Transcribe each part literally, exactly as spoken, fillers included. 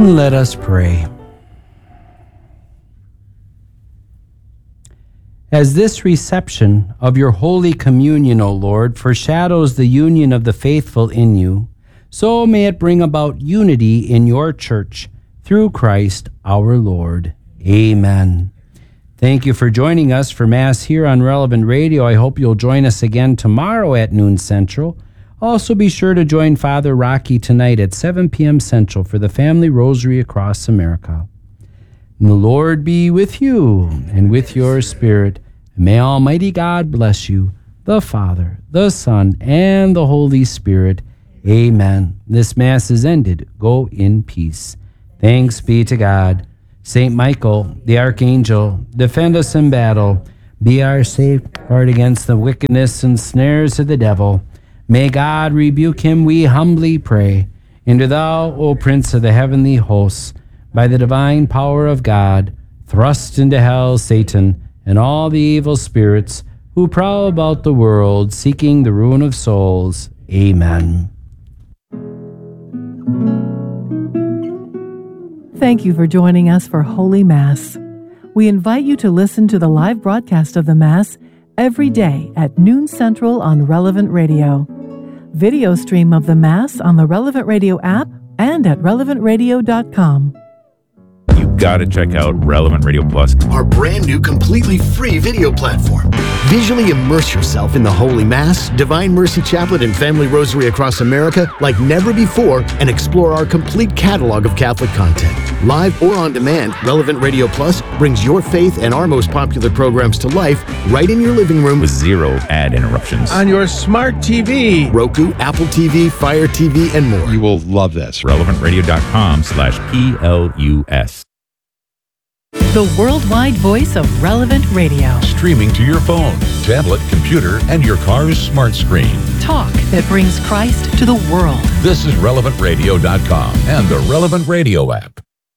Let us pray. As this reception of your Holy Communion, O Lord, foreshadows the union of the faithful in you, so may it bring about unity in your church through Christ our Lord. Amen. Thank you for joining us for Mass here on Relevant Radio. I hope you'll join us again tomorrow at noon Central. Also be sure to join Father Rocky tonight at seven p.m. Central for the Family Rosary across America. And the Lord be with you and with your spirit. And may Almighty God bless you, the Father, the Son, and the Holy Spirit. Amen. This Mass is ended. Go in peace. Thanks be to God. Saint Michael, the Archangel, defend us in battle. Be our safeguard against the wickedness and snares of the devil. May God rebuke him, we humbly pray. And do thou, O Prince of the heavenly hosts, by the divine power of God, thrust into hell Satan and all the evil spirits who prowl about the world, seeking the ruin of souls. Amen. Thank you for joining us for Holy Mass. We invite you to listen to the live broadcast of the Mass every day at noon Central on Relevant Radio. Video stream of the Mass on the Relevant Radio app and at relevant radio dot com. You gotta check out Relevant Radio Plus, our brand new completely free video platform. Visually immerse yourself in the Holy Mass, Divine Mercy Chaplet, and Family Rosary across America like never before, and explore our complete catalog of Catholic content. Live or on demand, Relevant Radio Plus brings your faith and our most popular programs to life right in your living room with zero ad interruptions. On your smart T V, Roku, Apple T V, Fire T V, and more. You will love this. relevant radio dot com slash P L U S. The worldwide voice of Relevant Radio. Streaming to your phone, tablet, computer, and your car's smart screen. Talk that brings Christ to the world. This is relevant radio dot com and the Relevant Radio app.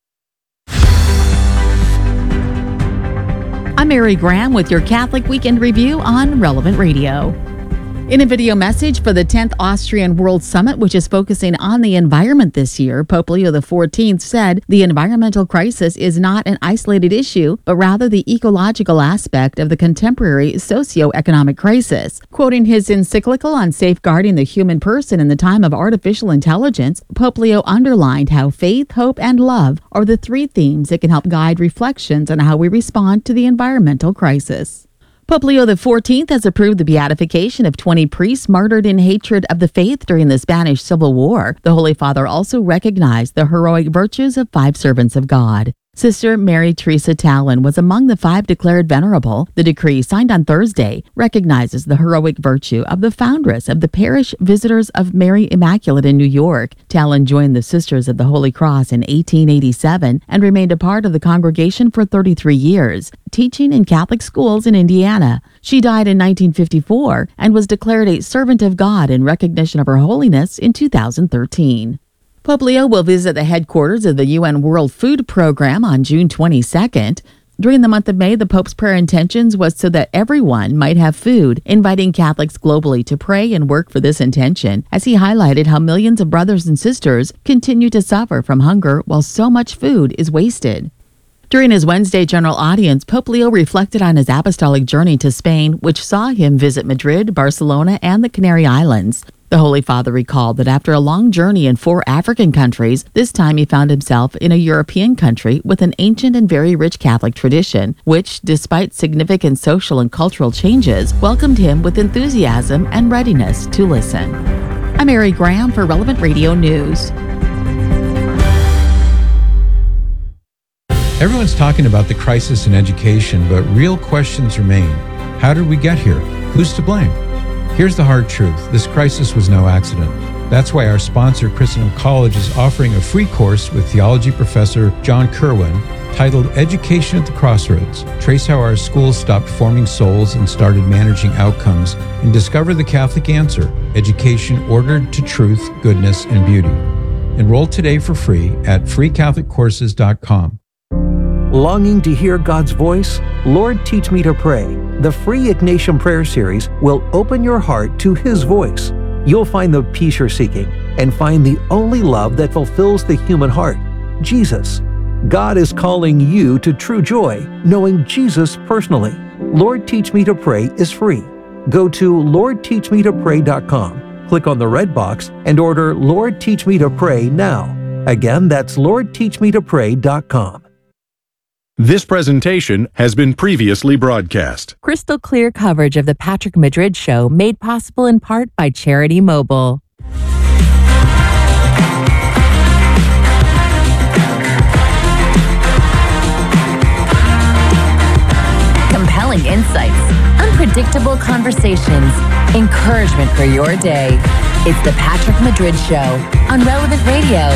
I'm Mary Graham with your Catholic Weekend Review on Relevant Radio. In a video message for the tenth Austrian World Summit, which is focusing on the environment this year, Pope Leo the fourteenth said the environmental crisis is not an isolated issue, but rather the ecological aspect of the contemporary socio-economic crisis. Quoting his encyclical on safeguarding the human person in the time of artificial intelligence, Pope Leo underlined how faith, hope, and love are the three themes that can help guide reflections on how we respond to the environmental crisis. Pope Leo the fourteenth has approved the beatification of twenty priests martyred in hatred of the faith during the Spanish Civil War. The Holy Father also recognized the heroic virtues of five servants of God. Sister Mary Teresa Tallon was among the five declared venerable. The decree, signed on Thursday, recognizes the heroic virtue of the foundress of the Parish Visitors of Mary Immaculate in New York. Tallon joined the Sisters of the Holy Cross in eighteen eighty-seven and remained a part of the congregation for thirty-three years, teaching in Catholic schools in Indiana. She died in nineteen fifty-four and was declared a servant of God in recognition of her holiness in two thousand thirteen. Pope Leo will visit the headquarters of the U N World Food Program on June twenty-second. During the month of May, the Pope's prayer intentions was so that everyone might have food, inviting Catholics globally to pray and work for this intention, as he highlighted how millions of brothers and sisters continue to suffer from hunger while so much food is wasted. During his Wednesday general audience, Pope Leo reflected on his apostolic journey to Spain, which saw him visit Madrid, Barcelona, and the Canary Islands. The Holy Father recalled that after a long journey in four African countries, this time he found himself in a European country with an ancient and very rich Catholic tradition, which, despite significant social and cultural changes, welcomed him with enthusiasm and readiness to listen. I'm Mary Graham for Relevant Radio News. Everyone's talking about the crisis in education, but real questions remain. How did we get here? Who's to blame? Here's the hard truth. This crisis was no accident. That's why our sponsor, Christendom College, is offering a free course with theology professor John Kerwin titled Education at the Crossroads. Trace how our schools stopped forming souls and started managing outcomes, and discover the Catholic answer, education ordered to truth, goodness, and beauty. Enroll today for free at free catholic courses dot com. Longing to hear God's voice? Lord, teach me to pray. The free Ignatian Prayer Series will open your heart to His voice. You'll find the peace you're seeking and find the only love that fulfills the human heart. Jesus. God is calling you to true joy, knowing Jesus personally. Lord Teach Me to Pray is free. Go to lord teach me to pray dot com, click on the red box, and order Lord Teach Me to Pray now. Again, that's lord teach me to pray dot com. This presentation has been previously broadcast. Crystal clear coverage of the Patrick Madrid Show made possible in part by Charity Mobile. Compelling insights, unpredictable conversations, encouragement for your day. It's the Patrick Madrid Show on Relevant Radio.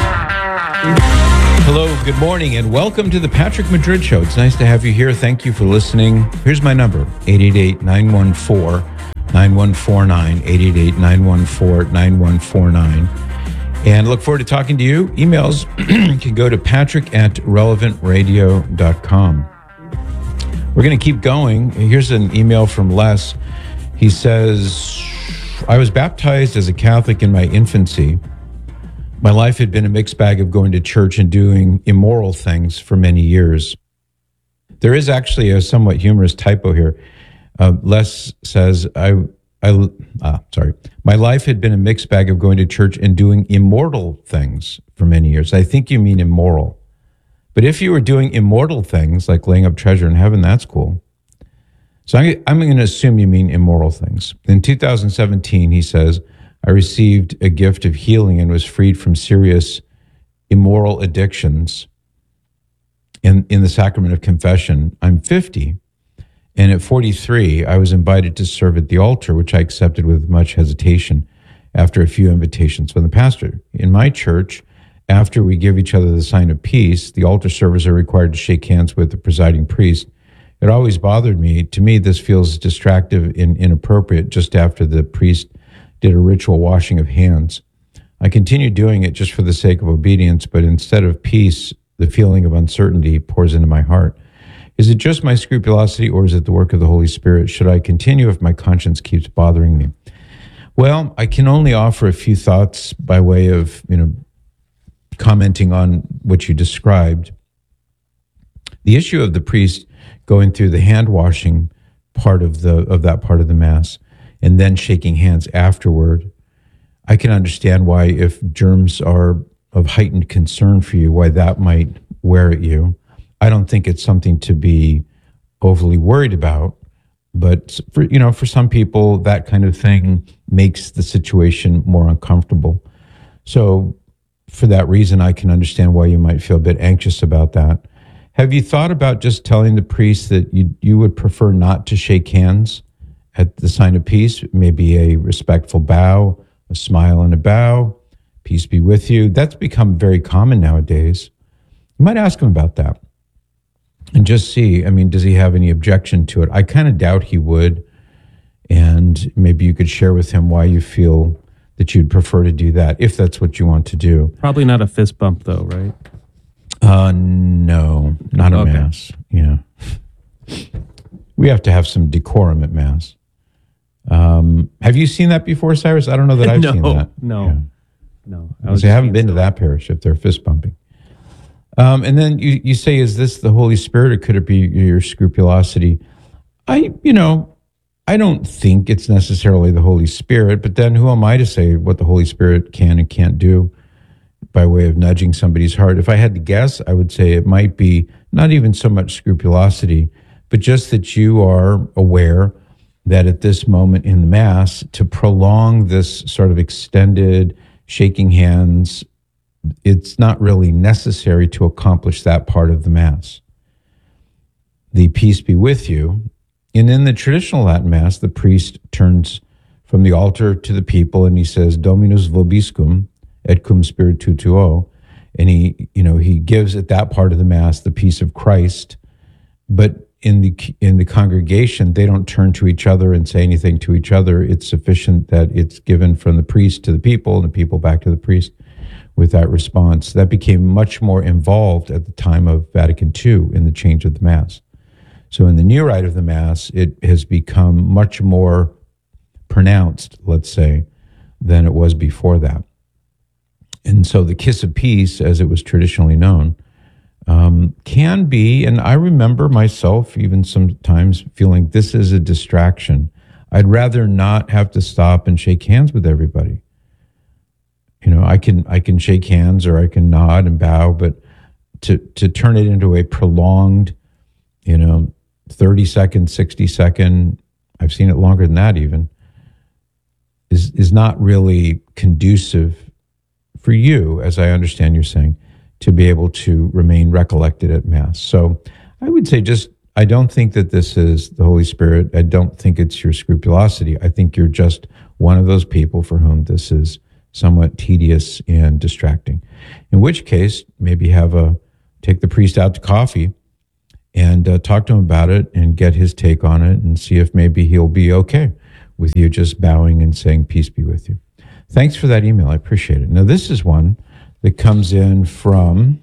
Hello, good morning, and welcome to the Patrick Madrid Show. It's nice to have you here. Thank you for listening. Here's my number, eight eight eight, nine one four, nine one four nine, eight eight eight, nine one four, nine one four nine. And look forward to talking to you. Emails can go to patrick at relevant radio dot com. We're going to keep going. Here's an email from Les. He says, I was baptized as a Catholic in my infancy. My life had been a mixed bag of going to church and doing immoral things for many years. There is actually a somewhat humorous typo here. Uh, Les says, I, I, ah, sorry. My life had been a mixed bag of going to church and doing immortal things for many years. I think you mean immoral. But if you were doing immortal things like laying up treasure in heaven, that's cool. So I, I'm going to assume you mean immoral things. In two thousand seventeen, he says, I received a gift of healing and was freed from serious immoral addictions in, in the sacrament of confession. I'm fifty, and at forty-three, I was invited to serve at the altar, which I accepted with much hesitation after a few invitations from the pastor. In my church, after we give each other the sign of peace, the altar servers are required to shake hands with the presiding priest. It always bothered me. To me, this feels distractive and inappropriate just after the priest did a ritual washing of hands. I continued doing it just for the sake of obedience, but instead of peace, the feeling of uncertainty pours into my heart. Is it just my scrupulosity, or is it the work of the Holy Spirit? Should I continue if my conscience keeps bothering me? Well, I can only offer a few thoughts by way of, you know, commenting on what you described. The issue of the priest going through the hand washing part of the of that part of the Mass and then shaking hands afterward, I can understand why, if germs are of heightened concern for you, why that might wear at you. I don't think it's something to be overly worried about, but for, you know, for some people, that kind of thing makes the situation more uncomfortable. So for that reason, I can understand why you might feel a bit anxious about that. Have you thought about just telling the priest that you you would prefer not to shake hands at the sign of peace? Maybe a respectful bow, a smile and a bow, peace be with you. That's become very common nowadays. You might ask him about that and just see, I mean, does he have any objection to it? I kind of doubt he would. And maybe you could share with him why you feel that you'd prefer to do that, if that's what you want to do. Probably not a fist bump, though, right? Uh, no, not a okay. Mass. Yeah. We have to have some decorum at Mass. Um, have you seen that before, Cyrus? I don't know that I've no, seen that. No, yeah. no. I, I haven't been so. to that parish if they're fist bumping. Um, and then you, you say, is this the Holy Spirit, or could it be your scrupulosity? I, you know, I don't think it's necessarily the Holy Spirit, but then who am I to say what the Holy Spirit can and can't do by way of nudging somebody's heart? If I had to guess, I would say it might be not even so much scrupulosity, but just that you are aware that at this moment in the Mass, to prolong this sort of extended shaking hands, it's not really necessary to accomplish that part of the Mass. The peace be with you. And in the traditional Latin Mass, the priest turns from the altar to the people and he says, Dominus vobiscum et cum spiritu tuo. And he, you know, he gives at that part of the Mass the peace of Christ. But in the in the congregation, they don't turn to each other and say anything to each other. It's sufficient that it's given from the priest to the people and the people back to the priest with that response. That became much more involved at the time of Vatican Two in the change of the Mass. So in the new rite of the Mass, it has become much more pronounced, let's say, than it was before that. And so the kiss of peace, as it was traditionally known, um, can be, and I remember myself even sometimes feeling this is a distraction. I'd rather not have to stop and shake hands with everybody. You know, I can I can shake hands or I can nod and bow, but to to turn it into a prolonged, you know, thirty second, sixty second, I've seen it longer than that even, is is not really conducive for you, as I understand you're saying, to be able to remain recollected at Mass. So I would say just, I don't think that this is the Holy Spirit. I don't think it's your scrupulosity. I think you're just one of those people for whom this is somewhat tedious and distracting. In which case, maybe have a, take the priest out to coffee and uh, talk to him about it and get his take on it and see if maybe he'll be okay with you just bowing and saying, peace be with you. Thanks for that email. I appreciate it. Now, this is one that comes in from,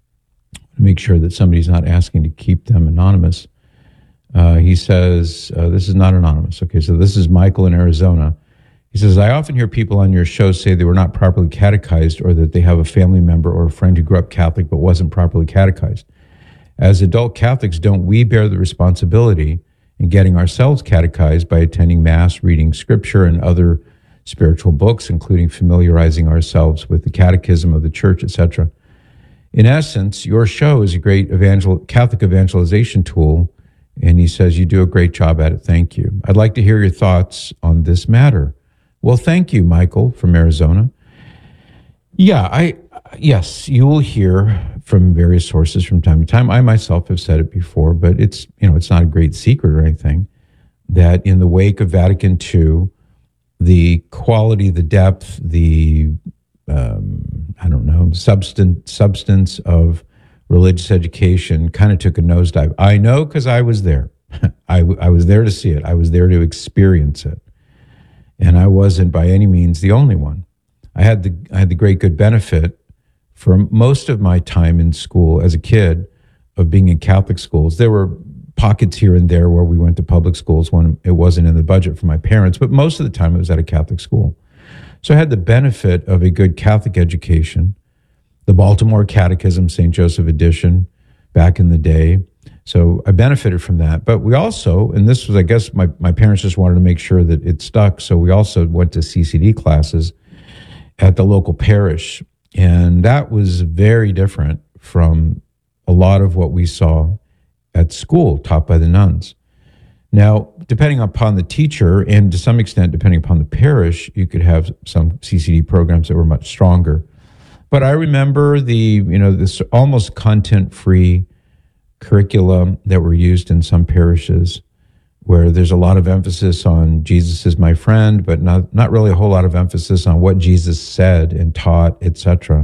make sure that somebody's not asking to keep them anonymous. Uh, he says, uh, this is not anonymous. Okay, so this is Michael in Arizona. He says, I often hear people on your show say they were not properly catechized or that they have a family member or a friend who grew up Catholic but wasn't properly catechized. As adult Catholics, don't we bear the responsibility in getting ourselves catechized by attending Mass, reading Scripture, and other spiritual books, including familiarizing ourselves with the Catechism of the Church, et cetera? In essence, your show is a great evangel- Catholic evangelization tool, and he says you do a great job at it. Thank you. I'd like to hear your thoughts on this matter. Well, thank you, Michael from Arizona. Yeah, I yes, you will hear from various sources from time to time. I myself have said it before, but it's, you know, it's not a great secret or anything, that in the wake of Vatican Two, the quality, the depth, the um, I don't know, substance substance of religious education kind of took a nosedive. I know because I was there. I, I was there to see it. I was there to experience it. And I wasn't by any means the only one. I had the I had the great good benefit for most of my time in school as a kid of being in Catholic schools. There were pockets here and there where we went to public schools when it wasn't in the budget for my parents, but most of the time it was at a Catholic school. So I had the benefit of a good Catholic education, the Baltimore Catechism, Saint Joseph edition, back in the day. So I benefited from that. But we also, and this was, I guess, my, my parents just wanted to make sure that it stuck. So we also went to C C D classes at the local parish. And that was very different from a lot of what we saw at school taught by the nuns. Now, depending upon the teacher and to some extent, depending upon the parish, you could have some C C D programs that were much stronger. But I remember the, you know, this almost content-free curriculum that were used in some parishes where there's a lot of emphasis on Jesus is my friend, but not, not really a whole lot of emphasis on what Jesus said and taught, et cetera.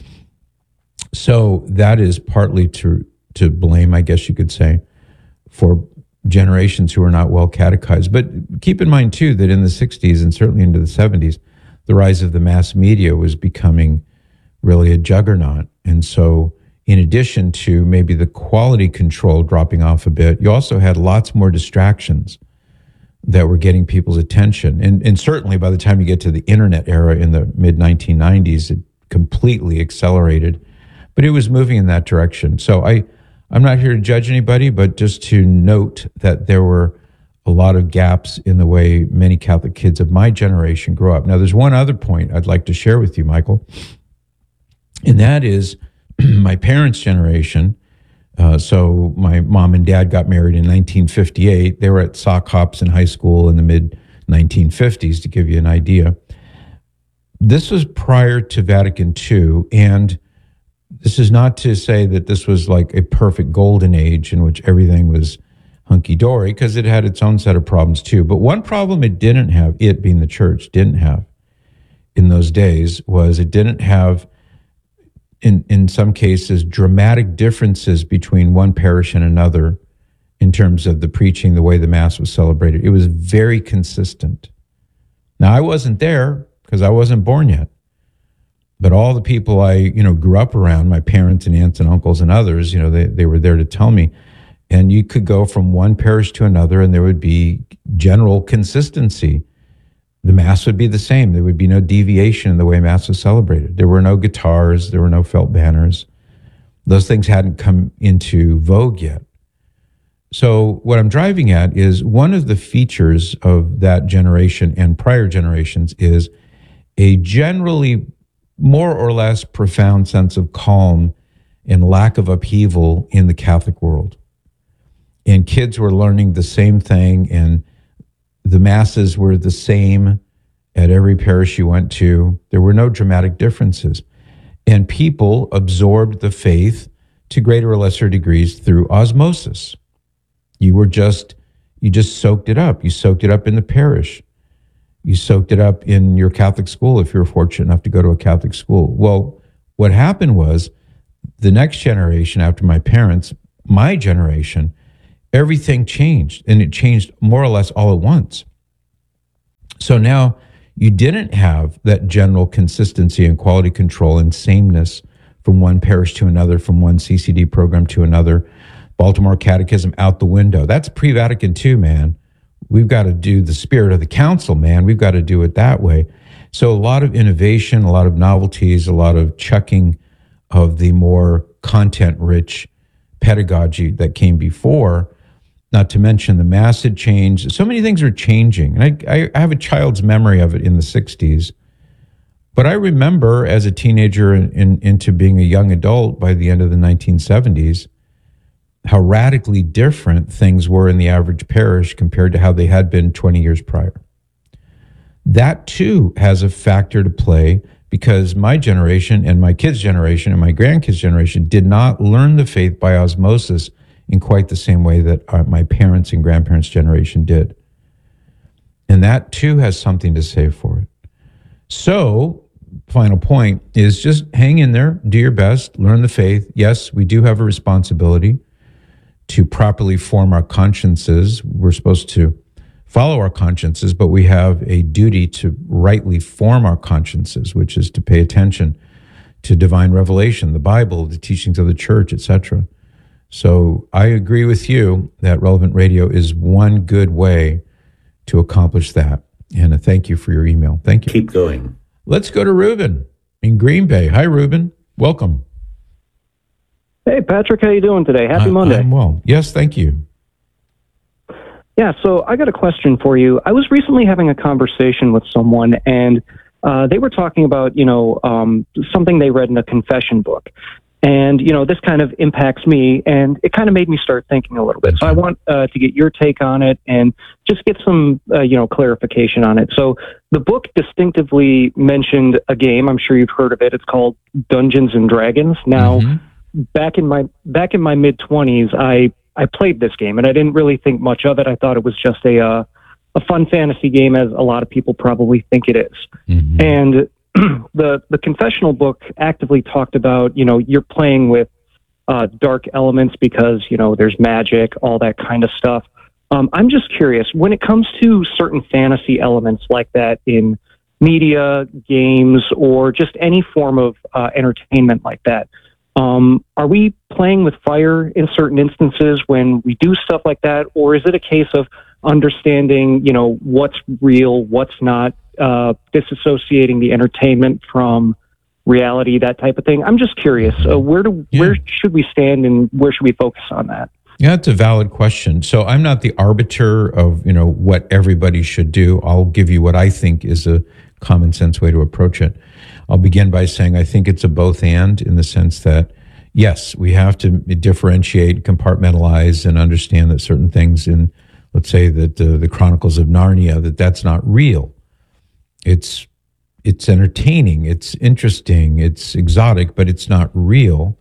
So that is partly to to blame, I guess you could say, for generations who are not well catechized. But keep in mind, too, that in the sixties and certainly into the seventies, the rise of the mass media was becoming really a juggernaut. And so in addition to maybe the quality control dropping off a bit, you also had lots more distractions that were getting people's attention. And, and certainly by the time you get to the internet era in the mid nineteen nineties, it completely accelerated. But it was moving in that direction. So I, I'm not here to judge anybody, but just to note that there were a lot of gaps in the way many Catholic kids of my generation grew up. Now, there's one other point I'd like to share with you, Michael, and that is my parents' generation. Uh, so my mom and dad got married in nineteen fifty-eight. They were at sock hops in high school in the mid nineteen fifties, to give you an idea. This was prior to Vatican Two, and this is not to say that this was like a perfect golden age in which everything was hunky-dory, because it had its own set of problems too. But one problem it didn't have, it being the church, didn't have in those days was it didn't have, in, in some cases, dramatic differences between one parish and another in terms of the preaching, the way the Mass was celebrated. It was very consistent. Now, I wasn't there because I wasn't born yet. But all the people I, you know, grew up around, my parents and aunts and uncles and others, you know, they, they were there to tell me. And you could go from one parish to another and there would be general consistency the Mass would be the same. There would be no deviation in the way Mass was celebrated. There were no guitars. There were no felt banners. Those things hadn't come into vogue yet. So what I'm driving at is one of the features of that generation and prior generations is a generally more or less profound sense of calm and lack of upheaval in the Catholic world. And kids were learning the same thing, and the masses were the same at every parish you went to. There were no dramatic differences. And people absorbed the faith to greater or lesser degrees through osmosis. You were just, you just soaked it up. You soaked it up in the parish. You soaked it up in your Catholic school if you were fortunate enough to go to a Catholic school. Well, what happened was the next generation after my parents, my generation, everything changed, and it changed more or less all at once. So now you didn't have that general consistency and quality control and sameness from one parish to another, from one C C D program to another. Baltimore Catechism out the window. That's pre-Vatican two, man. We've got to do the spirit of the council, man. We've got to do it that way. So a lot of innovation, a lot of novelties, a lot of checking of the more content-rich pedagogy that came before, not to mention the Mass had changed. So many things are changing. And I, I have a child's memory of it in the sixties. But I remember as a teenager and in, in, into being a young adult by the end of the nineteen seventies, how radically different things were in the average parish compared to how they had been twenty years prior. That too has a factor to play because my generation and my kids' generation and my grandkids' generation did not learn the faith by osmosis in quite the same way that our, my parents' and grandparents' generation did. And that too has something to say for it. So, final point is just hang in there, do your best, learn the faith. Yes, we do have a responsibility to properly form our consciences. We're supposed to follow our consciences, but we have a duty to rightly form our consciences, which is to pay attention to divine revelation, the Bible, the teachings of the church, et cetera. So I agree with you that Relevant Radio is one good way to accomplish that. And a thank you for your email. Thank you. Keep going. Let's go to Ruben in Green Bay. Hi, Ruben. Welcome. Hey, Patrick, how you doing today? Happy I, Monday. I'm well. Yes, thank you. Yeah, so I got a question for you. I was recently having a conversation with someone, and uh, they were talking about, you know, um, something they read in a confession book. And, you know, this kind of impacts me, and it kind of made me start thinking a little bit. So I want uh, to get your take on it and just get some, uh, you know, clarification on it. So the book distinctively mentioned a game. I'm sure you've heard of it. It's called Dungeons and Dragons. Now, mm-hmm. back in my back in my mid-twenties, I, I played this game, and I didn't really think much of it. I thought it was just a uh, a fun fantasy game, as a lot of people probably think it is. Mm-hmm. And the the confessional book actively talked about, you know, you're playing with uh, dark elements because, you know, there's magic, all that kind of stuff. Um, I'm just curious, when it comes to certain fantasy elements like that in media, games, or just any form of uh, entertainment like that, um, are we playing with fire in certain instances when we do stuff like that? Or is it a case of understanding, you know, what's real, what's not, uh, disassociating the entertainment from reality, that type of thing? I'm just curious. Uh, where do yeah. where should we stand, and where should we focus on that? Yeah, it's a valid question. So I'm not the arbiter of, you know, what everybody should do. I'll give you what I think is a common sense way to approach it. I'll begin by saying I think it's a both and, in the sense that, yes, we have to differentiate, compartmentalize, and understand that certain things in, let's say, that uh, the Chronicles of Narnia, that that's not real. It's it's entertaining, it's interesting, it's exotic, but it's not real.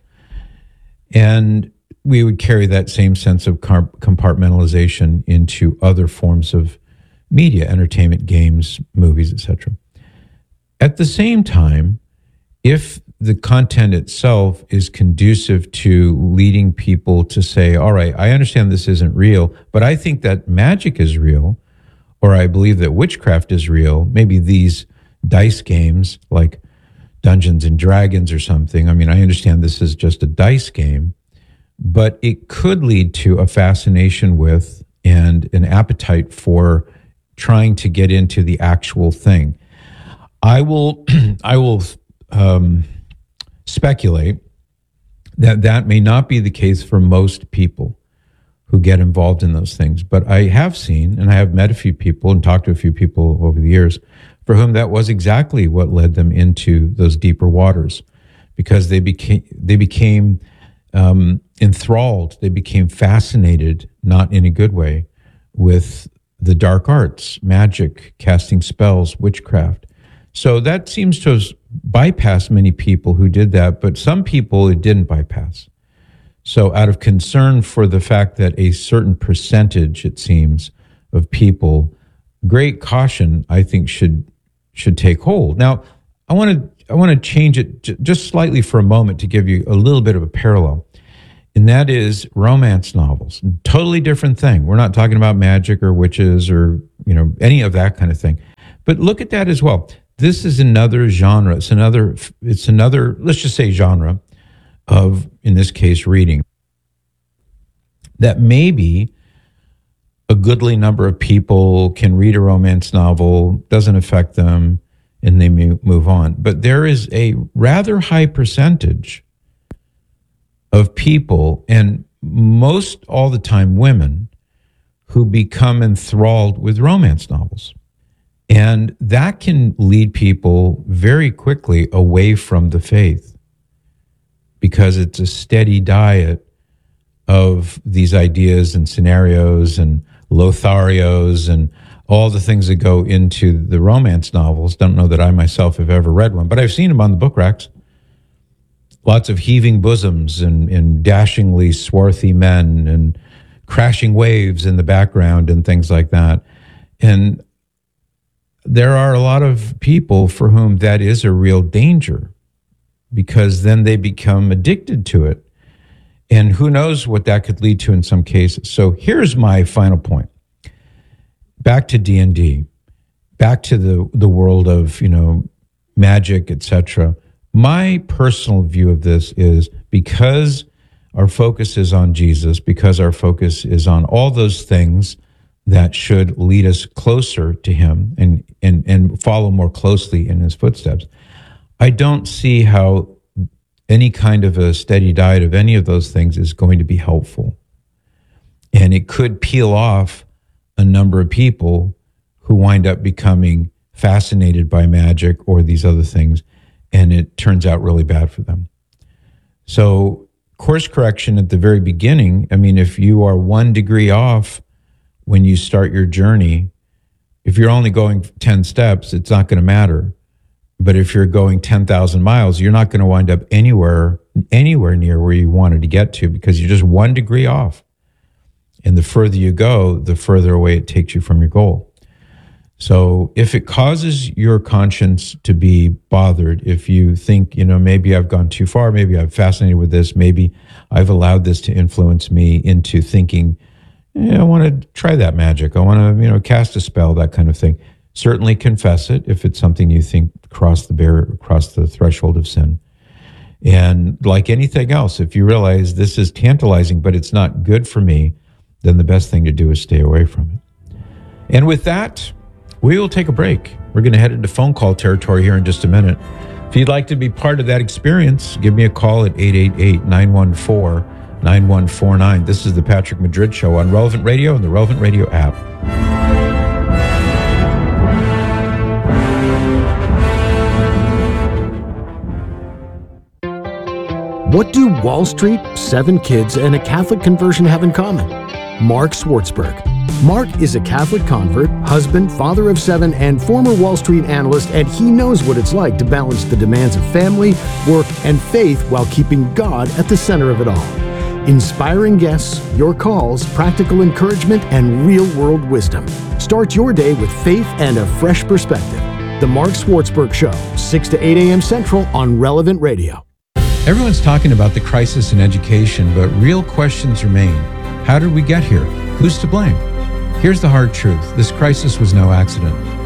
And we would carry that same sense of compartmentalization into other forms of media, entertainment, games, movies, et cetera. At the same time, if the content itself is conducive to leading people to say, all right, I understand this isn't real, but I think that magic is real, or I believe that witchcraft is real, maybe these dice games like Dungeons and Dragons or something. I mean, I understand this is just a dice game, but it could lead to a fascination with and an appetite for trying to get into the actual thing. I will, I will um, speculate that that may not be the case for most people who get involved in those things. But I have seen, and I have met a few people and talked to a few people over the years for whom that was exactly what led them into those deeper waters, because they became they became um, enthralled, they became fascinated, not in a good way, with the dark arts, magic, casting spells, witchcraft. So that seems to have bypassed many people who did that, but some people it didn't bypass. So out of concern for the fact that a certain percentage, it seems, of people, great caution, I think, should should take hold. Now, I want to I want to change it j- just slightly for a moment to give you a little bit of a parallel, and that is romance novels. Totally different thing. We're not talking about magic or witches or, you know, any of that kind of thing. But look at that as well. This is another genre. It's another. It's another. Let's just say genre of, in this case, reading, that maybe a goodly number of people can read a romance novel, doesn't affect them, and they move on. But there is a rather high percentage of people, and most all the time women, who become enthralled with romance novels. And that can lead people very quickly away from the faith, because it's a steady diet of these ideas and scenarios and Lotharios and all the things that go into the romance novels. Don't know that I myself have ever read one, but I've seen them on the book racks. Lots of heaving bosoms and, and dashingly swarthy men and crashing waves in the background and things like that. And there are a lot of people for whom that is a real danger, because then they become addicted to it. And who knows what that could lead to in some cases. So here's my final point. Back to D and D, back to the, the world of, you know, magic, et cetera. My personal view of this is, because our focus is on Jesus, because our focus is on all those things that should lead us closer to him and, and, and follow more closely in his footsteps, I don't see how any kind of a steady diet of any of those things is going to be helpful. And it could peel off a number of people who wind up becoming fascinated by magic or these other things, and it turns out really bad for them. So course correction at the very beginning, I mean, if you are one degree off when you start your journey, if you're only going ten steps, it's not going to matter. But if you're going ten thousand miles, you're not going to wind up anywhere, anywhere near where you wanted to get to, because you're just one degree off. And the further you go, the further away it takes you from your goal. So if it causes your conscience to be bothered, if you think, you know, maybe I've gone too far, maybe I'm fascinated with this, maybe I've allowed this to influence me into thinking, yeah, I want to try that magic, I want to, you know, cast a spell, that kind of thing. Certainly confess it if it's something you think crossed the barrier, crossed the threshold of sin. And like anything else, if you realize this is tantalizing, but it's not good for me, then the best thing to do is stay away from it. And with that, we will take a break. We're going to head into phone call territory here in just a minute. If you'd like to be part of that experience, give me a call at eight eight eight, nine one four, nine one four nine. This is the Patrick Madrid Show on Relevant Radio and the Relevant Radio app. What do Wall Street, seven kids, and a Catholic conversion have in common? Mark Swartzberg. Mark is a Catholic convert, husband, father of seven, and former Wall Street analyst, and he knows what it's like to balance the demands of family, work, and faith while keeping God at the center of it all. Inspiring guests, your calls, practical encouragement, and real-world wisdom. Start your day with faith and a fresh perspective. The Mark Swartzberg Show, six to eight a.m. Central on Relevant Radio. Everyone's talking about the crisis in education, but real questions remain. How did we get here? Who's to blame? Here's the hard truth. This crisis was no accident.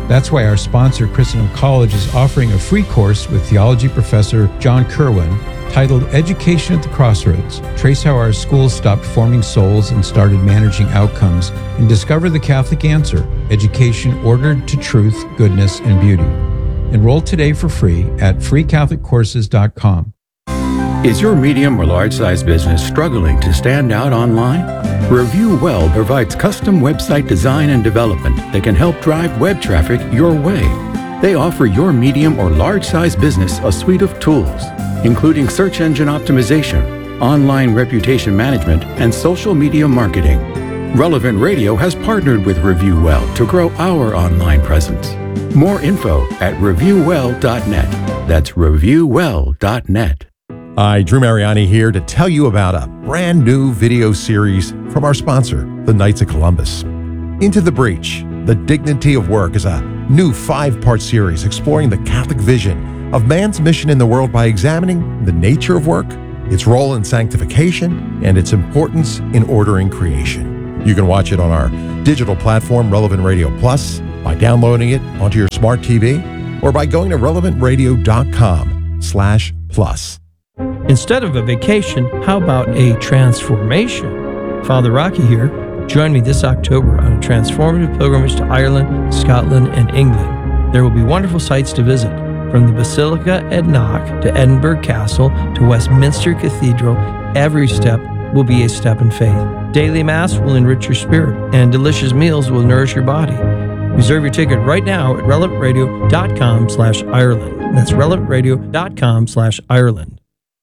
That's why our sponsor, Christendom College, is offering a free course with theology professor John Kerwin titled Education at the Crossroads. Trace how our schools stopped forming souls and started managing outcomes, and discover the Catholic answer: education ordered to truth, goodness, and beauty. Enroll today for free at free catholic courses dot com. Is your medium or large-size business struggling to stand out online? Review Well provides custom website design and development that can help drive web traffic your way. They offer your medium or large-size business a suite of tools, including search engine optimization, online reputation management, and social media marketing. Relevant Radio has partnered with Review Well to grow our online presence. More info at review well dot net. That's review well dot net. Hi, Drew Mariani here to tell you about a brand new video series from our sponsor, the Knights of Columbus. Into the Breach, The Dignity of Work is a new five-part series exploring the Catholic vision of man's mission in the world by examining the nature of work, its role in sanctification, and its importance in ordering creation. You can watch it on our digital platform, Relevant Radio Plus, by downloading it onto your smart T V, or by going to relevant radio dot com slash plus. Instead of a vacation, how about a transformation? Father Rocky here. Join me this October on a transformative pilgrimage to Ireland, Scotland, and England. There will be wonderful sights to visit, from the Basilica at Knock to Edinburgh Castle to Westminster Cathedral. Every step will be a step in faith. Daily Mass will enrich your spirit, and delicious meals will nourish your body. Reserve your ticket right now at relevant radio dot com slash Ireland. That's relevant radio dot com slash Ireland.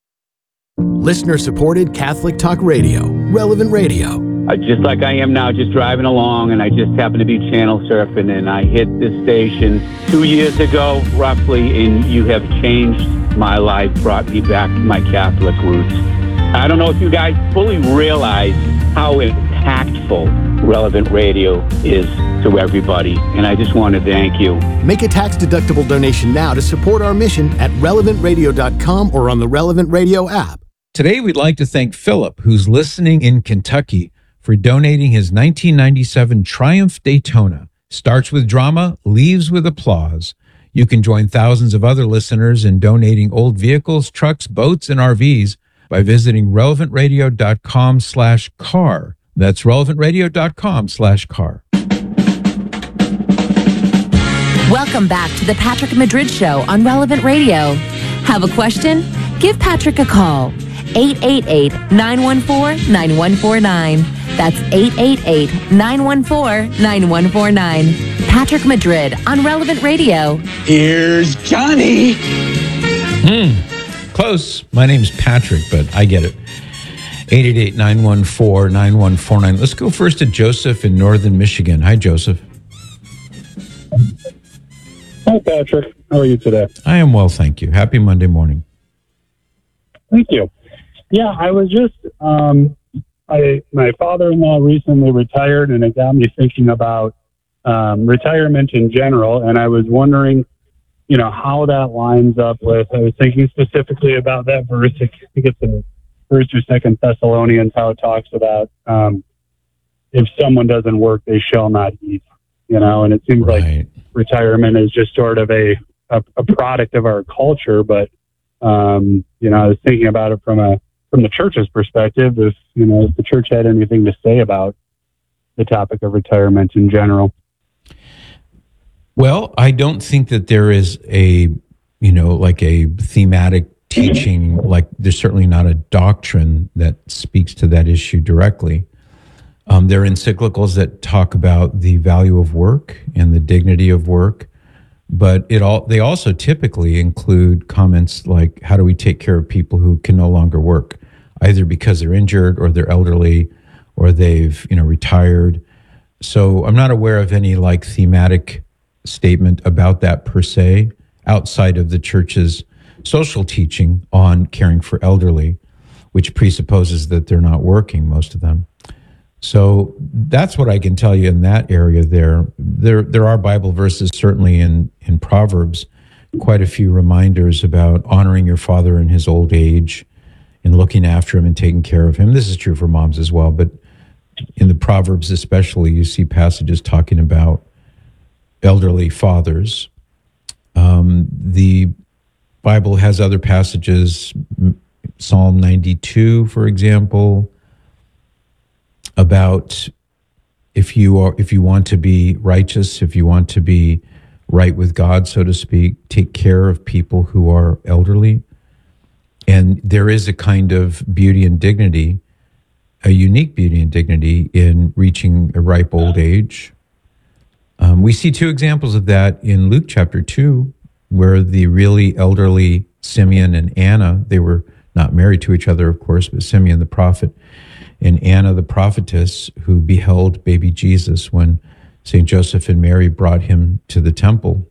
Listener-supported Catholic Talk Radio, Relevant Radio. Uh, just like I am now, just driving along, and I just happened to be channel surfing, and I hit this station two years ago, roughly, and you have changed my life, brought me back to my Catholic roots. I don't know if you guys fully realize how impactful Relevant Radio is to everybody, and I just want to thank you. Make a tax-deductible donation now to support our mission at relevant radio dot com or on the Relevant Radio app. Today, we'd like to thank Philip, who's listening in Kentucky, for donating his nineteen ninety-seven Triumph Daytona. Starts with drama, leaves with applause. You can join thousands of other listeners in donating old vehicles, trucks, boats, and R Vs by visiting relevant radio dot com slash car. That's relevant radio dot com slash car. Welcome back to the Patrick Madrid Show on Relevant Radio. Have a question? Give Patrick a call. eight eight eight, nine one four, nine one four nine. That's eight eight eight, nine one four, nine one four nine. Patrick Madrid on Relevant Radio. Here's Johnny. Hmm. Close. My name's Patrick, but I get it. eight eight eight, nine one four, nine one four nine. Let's go first to Joseph in northern Michigan. Hi, Joseph. Hi, Patrick. How are you today? I am well, thank you. Happy Monday morning. Thank you. Yeah, I was just, um, I my father-in-law recently retired, and it got me thinking about um, retirement in general, and I was wondering, you know, how that lines up with, I was thinking specifically about that verse, I think it's in First or Second Thessalonians, how it talks about um, if someone doesn't work, they shall not eat, you know, and it seems right. like retirement is just sort of a, a, a product of our culture, but, um, you know, I was thinking about it from a from the church's perspective, if, you know, if the church had anything to say about the topic of retirement in general. Well, I don't think that there is a, you know, like a thematic teaching, like there's certainly not a doctrine that speaks to that issue directly. Um, there are encyclicals that talk about the value of work and the dignity of work, but it all they also typically include comments like, how do we take care of people who can no longer work, either because they're injured or they're elderly or they've, you know, retired. So I'm not aware of any like thematic statement about that per se, outside of the church's social teaching on caring for elderly, which presupposes that they're not working, most of them. So that's what I can tell you in that area there. There there are Bible verses, certainly in, in Proverbs, quite a few reminders about honoring your father in his old age and looking after him and taking care of him. This is true for moms as well, but in the Proverbs especially, you see passages talking about elderly fathers. Um, the Bible has other passages, Psalm ninety-two, for example, about if you are if you want to be righteous, if you want to be right with God, so to speak, take care of people who are elderly. And there is a kind of beauty and dignity, a unique beauty and dignity in reaching a ripe old age. Um, we see two examples of that in Luke chapter two, where the really elderly Simeon and Anna, they were not married to each other, of course, but Simeon the prophet and Anna the prophetess, who beheld baby Jesus when Saint Joseph and Mary brought him to the temple.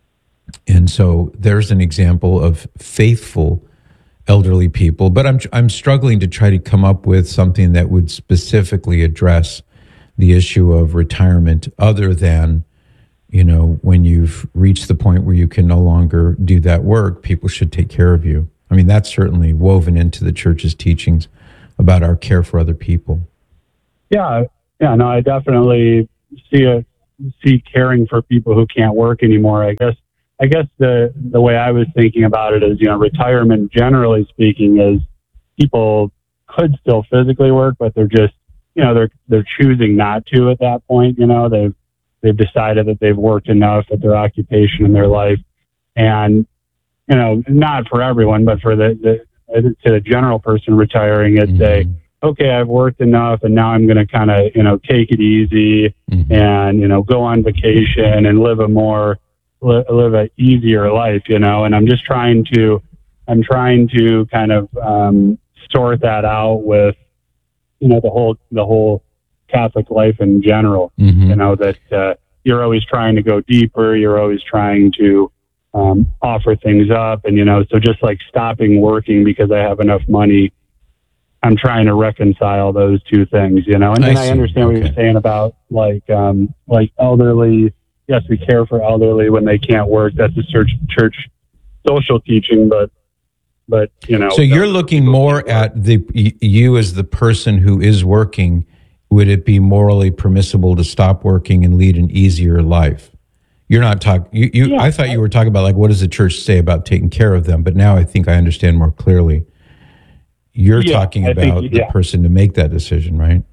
And so there's an example of faithful elderly people, but I'm I'm struggling to try to come up with something that would specifically address the issue of retirement, other than, you know, when you've reached the point where you can no longer do that work, people should take care of you. I mean, that's certainly woven into the church's teachings about our care for other people. Yeah, yeah, no, I definitely see a see caring for people who can't work anymore. I guess I guess the the way I was thinking about it is, you know, retirement, generally speaking, is people could still physically work, but they're just, you know, they're they're choosing not to at that point. You know, they've they've decided that they've worked enough at their occupation in their life, and you know, not for everyone, but for the, the to the general person retiring, it's mm-hmm. a okay, I've worked enough, and now I'm going to kind of, you know, take it easy mm-hmm. and, you know, go on vacation and live a more, li- live a easier life, you know, and I'm just trying to, I'm trying to kind of um, sort that out with, you know, the whole, the whole Catholic life in general, mm-hmm. you know, that uh, you're always trying to go deeper, you're always trying to um, offer things up, and, you know, so just like stopping working because I have enough money, I'm trying to reconcile those two things, you know, and then I, I understand okay. what you're saying about like, um, like elderly. Yes, we care for elderly when they can't work. That's a church, church social teaching, but, but, you know. So you're looking more at the, you as the person who is working, would it be morally permissible to stop working and lead an easier life? You're not talking, you, you yeah, I thought you were talking about like, what does the church say about taking care of them? But now I think I understand more clearly. You're yeah, talking about think, yeah. the person to make that decision, right?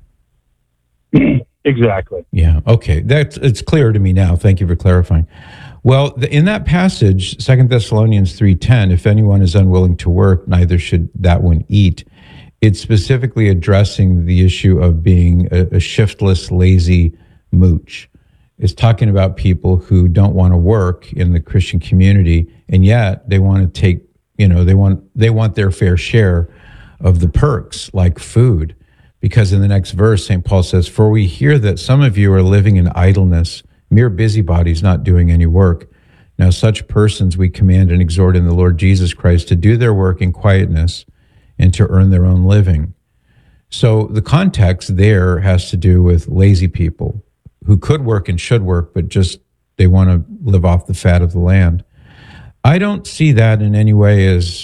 Exactly. Yeah. Okay. That's it's clear to me now. Thank you for clarifying. Well, the, in that passage, Second Thessalonians three ten, if anyone is unwilling to work, neither should that one eat. It's specifically addressing the issue of being a, a shiftless, lazy mooch. It's talking about people who don't want to work in the Christian community, and yet they want to take, you know, they want they want their fair share of the perks, like food. Because in the next verse, Saint Paul says, "For we hear that some of you are living in idleness, mere busybodies, not doing any work. Now such persons we command and exhort in the Lord Jesus Christ to do their work in quietness and to earn their own living." So the context there has to do with lazy people who could work and should work, but just they want to live off the fat of the land. I don't see that in any way as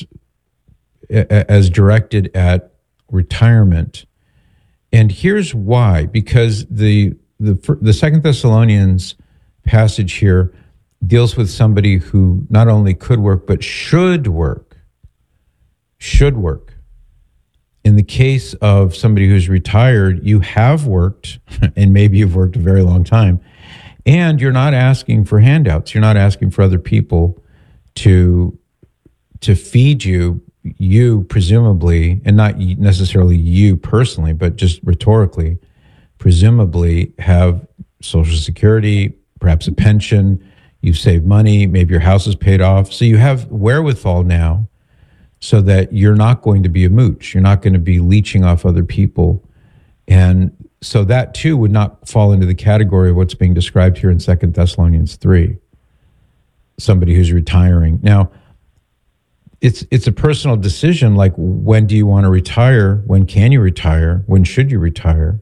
as directed at retirement. And here's why, because the the the Second Thessalonians passage here deals with somebody who not only could work, but should work. Should work. In the case of somebody who's retired, you have worked, and maybe you've worked a very long time, and you're not asking for handouts. You're not asking for other people to to feed you. You presumably, and not necessarily you personally, but just rhetorically, presumably have Social Security, perhaps a pension, you've saved money, maybe your house is paid off. So you have wherewithal now so that you're not going to be a mooch. You're not going to be leeching off other people. And so that too would not fall into the category of what's being described here in Second Thessalonians three. Somebody who's retiring. Now, It's it's a personal decision, like when do you want to retire? When can you retire? When should you retire?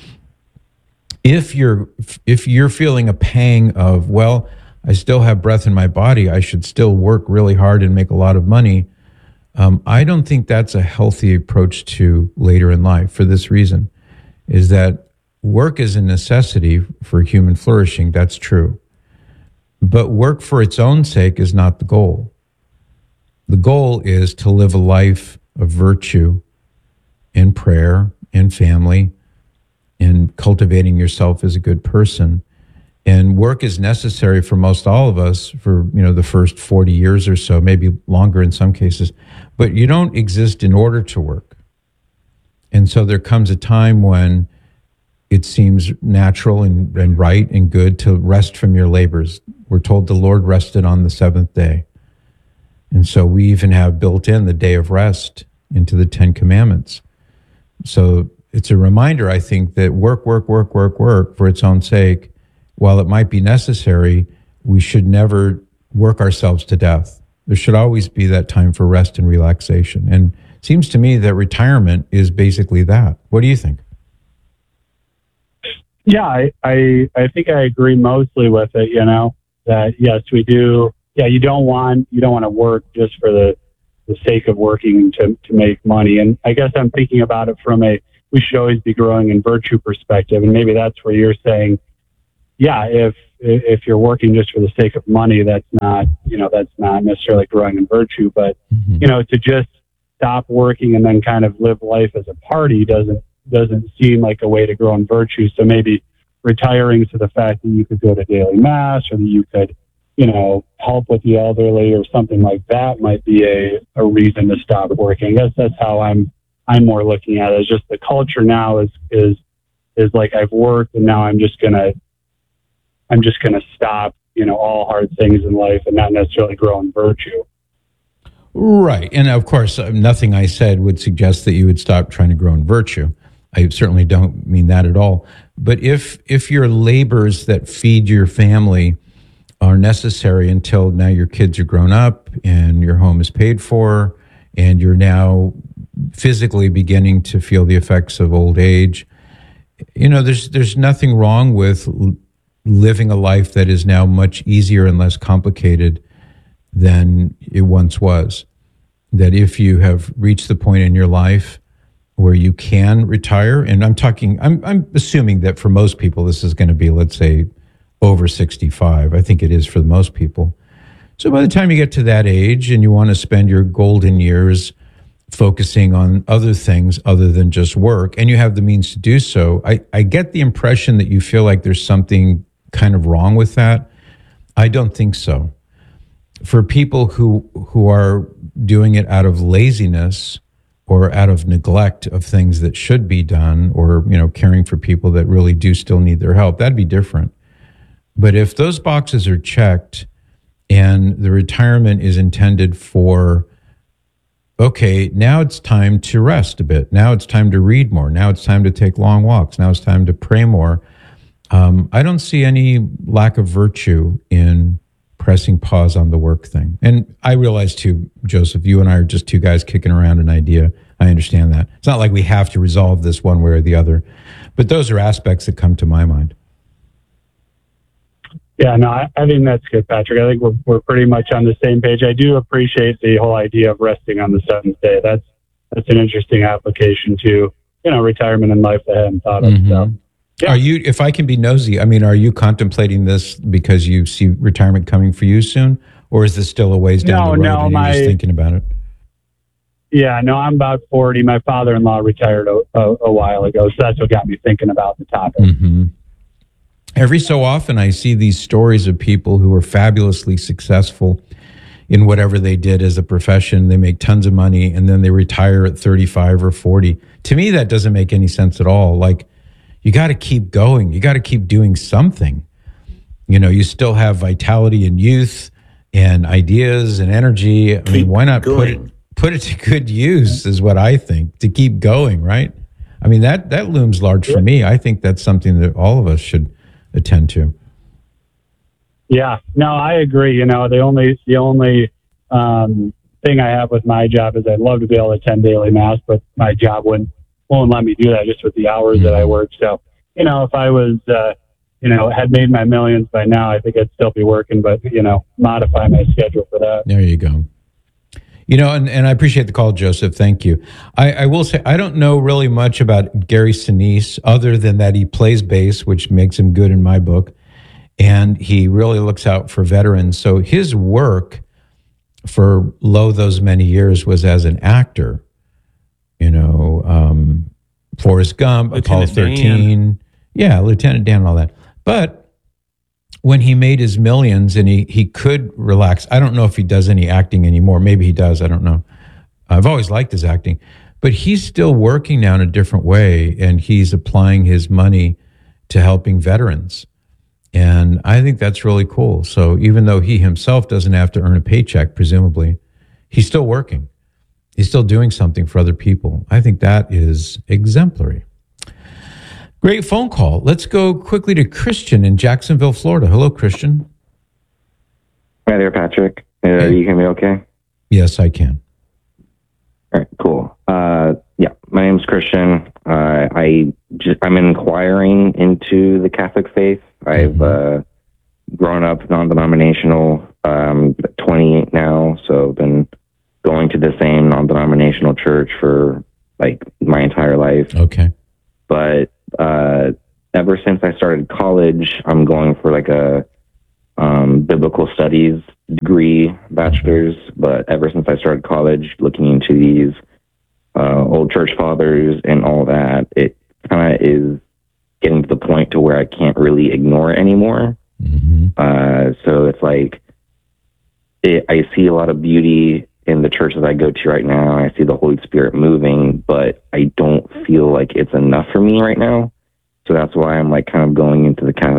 If you're if you're feeling a pang of, well, I still have breath in my body, I should still work really hard and make a lot of money, um, I don't think that's a healthy approach to later in life for this reason, is that work is a necessity for human flourishing, that's true. But work for its own sake is not the goal. The goal is to live a life of virtue in prayer, in family, in cultivating yourself as a good person. And work is necessary for most all of us for, you know, the first forty years or so, maybe longer in some cases. But you don't exist in order to work. And so there comes a time when it seems natural and, and right and good to rest from your labors. We're told the Lord rested on the seventh day. And so we even have built in the day of rest into the Ten Commandments. So it's a reminder, I think, that work, work, work, work, work for its own sake, while it might be necessary, we should never work ourselves to death. There should always be that time for rest and relaxation. And it seems to me that retirement is basically that. What do you think? Yeah, I, I, I think I agree mostly with it, you know, that yes, we do. Yeah, you don't want, you don't want to work just for the, the sake of working to, to make money. And I guess I'm thinking about it from a, we should always be growing in virtue perspective. And maybe that's where you're saying, yeah, if, if you're working just for the sake of money, that's not, you know, that's not necessarily growing in virtue, but, mm-hmm. you know, to just stop working and then kind of live life as a party doesn't, doesn't seem like a way to grow in virtue. So maybe retiring to the fact that you could go to daily mass or that you could, you know, help with the elderly or something like that might be a, a reason to stop working. I guess that's how I'm, I'm more looking at it. It's just the culture now is, is, is like I've worked and now I'm just going to, I'm just going to stop, you know, all hard things in life and not necessarily grow in virtue. Right. And of course, nothing I said would suggest that you would stop trying to grow in virtue. I certainly don't mean that at all. But if if your labors that feed your family are necessary until now your kids are grown up and your home is paid for and you're now physically beginning to feel the effects of old age, you know, there's there's nothing wrong with living a life that is now much easier and less complicated than it once was. That if you have reached the point in your life where you can retire, and I'm talking, I'm, I'm assuming that for most people, this is going to be, let's say, over sixty-five. I think it is for most people. So by the time you get to that age and you want to spend your golden years focusing on other things other than just work, and you have the means to do so, I, I get the impression that you feel like there's something kind of wrong with that. I don't think so. For people who who are doing it out of laziness or out of neglect of things that should be done, or, you know, caring for people that really do still need their help, that'd be different. But if those boxes are checked and the retirement is intended for, okay, now it's time to rest a bit. Now it's time to read more. Now it's time to take long walks. Now it's time to pray more. Um, I don't see any lack of virtue in pressing pause on the work thing. And I realize too, Joseph, you and I are just two guys kicking around an idea. I understand that. It's not like we have to resolve this one way or the other, but those are aspects that come to my mind. Yeah, no, I, I think that's good, Patrick. I think we're we're pretty much on the same page. I do appreciate the whole idea of resting on the seventh day. That's that's an interesting application to, you know, retirement in life that I hadn't thought of. Mm-hmm. So, yeah. Are you, if I can be nosy, I mean, are you contemplating this because you see retirement coming for you soon, or is this still a ways down no, the road no, and you're my, just thinking about it? Yeah, no, I'm about forty. My father-in-law retired a, a, a while ago, so that's what got me thinking about the topic. Mm-hmm. Every so often I see these stories of people who are fabulously successful in whatever they did as a profession. They make tons of money and then they retire at thirty-five or forty. To me, that doesn't make any sense at all. Like, you got to keep going. You got to keep doing something. You know, you still have vitality and youth and ideas and energy. I mean, keep why not going. put it put it to good use is what I think, to keep going, right? I mean, that, that looms large for me. I think that's something that all of us should attend to. Yeah, no, I agree. You know, the only the only um, thing I have with my job is I'd love to be able to attend daily mass, but my job wouldn't won't let me do that just with the hours mm-hmm. that I work. So, you know, if I was, uh, you know, had made my millions by now, I think I'd still be working, but, you know, modify my schedule for that. There you go. You know, and, and I appreciate the call, Joseph. Thank you. I, I will say, I don't know really much about Gary Sinise other than that he plays bass, which makes him good in my book. and he really looks out for veterans. So his work for lo those many years was as an actor, you know, um, Forrest Gump, Apollo thirteen. Yeah, Lieutenant Dan and all that. But when he made his millions and he, he could relax, I don't know if he does any acting anymore. Maybe he does. I don't know. I've always liked his acting. But he's still working now in a different way, and he's applying his money to helping veterans. And I think that's really cool. So even though he himself doesn't have to earn a paycheck, presumably, he's still working. He's still doing something for other people. I think that is exemplary. Great phone call. Let's go quickly to Christian in Jacksonville, Florida. Hello, Christian. Hi there, Patrick. Uh, hey. You hear me okay? Yes, I can. All right, cool. Uh, yeah, my name's Christian. Uh, I just, I'm inquiring into the Catholic faith. I've uh, grown up non-denominational, um, twenty-eight now, so I've been going to the same non-denominational church for like my entire life. Okay. But uh, ever since I started college, I'm going for like a um, biblical studies degree, bachelor's. But ever since I started college, looking into these uh, old church fathers and all that, it kind of is getting to the point to where I can't really ignore it anymore. Mm-hmm. Uh, so it's like, it, I see a lot of beauty in the church that I go to right now. I see the Holy Spirit moving, but I don't feel like it's enough for me right now. So that's why I'm like kind of going into the Catholic